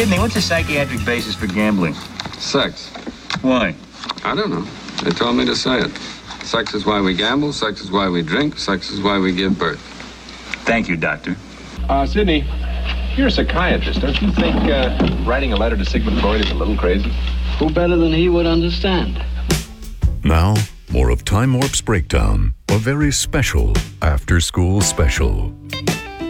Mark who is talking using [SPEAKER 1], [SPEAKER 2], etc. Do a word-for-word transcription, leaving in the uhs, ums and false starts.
[SPEAKER 1] Sidney, what's the psychiatric basis for gambling?
[SPEAKER 2] Sex.
[SPEAKER 1] Why?
[SPEAKER 2] I don't know. They told me to say it. Sex is why we gamble. Sex is why we drink. Sex is why we give birth.
[SPEAKER 1] Thank you, Doctor.
[SPEAKER 3] Uh, Sidney, you're a psychiatrist. Don't you think uh, writing a letter to Sigmund Freud is a little crazy?
[SPEAKER 4] Who better than he would understand?
[SPEAKER 5] Now, more of Time Warp's Breakdown, a very special after-school special.